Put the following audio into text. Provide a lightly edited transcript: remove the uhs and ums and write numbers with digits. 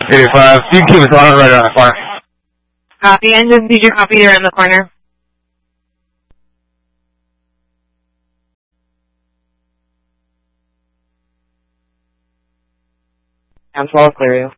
85. You can keep us on right around the corner. Copy. Engines, did you copy around the corner? I'm 12, clear you.